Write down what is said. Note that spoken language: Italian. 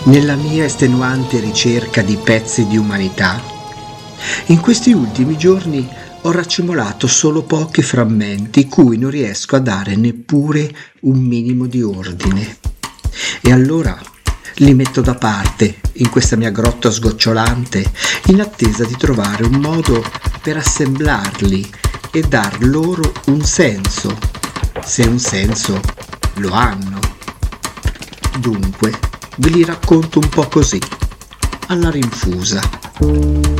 Nella mia estenuante ricerca di pezzi di umanità, in questi ultimi giorni ho raccimolato solo pochi frammenti cui non riesco a dare neppure un minimo di ordine. E allora li metto da parte in questa mia grotta sgocciolante in attesa di trovare un modo per assemblarli e dar loro un senso, se un senso lo hanno. Dunque, ve li racconto un po' così, alla rinfusa.